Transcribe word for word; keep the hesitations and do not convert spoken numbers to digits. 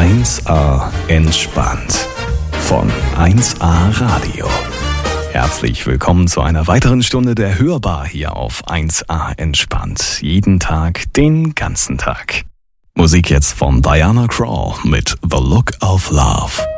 eins a entspannt von eins a Radio. Herzlich willkommen zu einer weiteren Stunde der Hörbar hier auf eins a entspannt. Jeden Tag, den ganzen Tag. Musik jetzt von Diana Krall mit The Look of Love.